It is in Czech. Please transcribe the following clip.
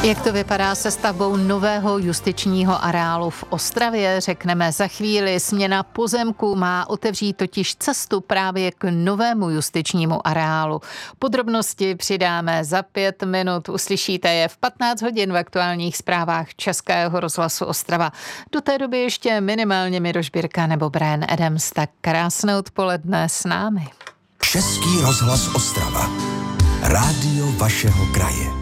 Jak to vypadá se stavbou nového justičního areálu v Ostravě, řekneme za chvíli. Směna pozemků má otevřít totiž cestu právě k novému justičnímu areálu. Podrobnosti přidáme za 5 minut. Uslyšíte je v 15 hodin v aktuálních zprávách Českého rozhlasu Ostrava. Do té doby ještě minimálně Miroš Birka nebo Brian Adams. Tak krásné odpoledne s námi. Český rozhlas Ostrava. Rádio vašeho kraje.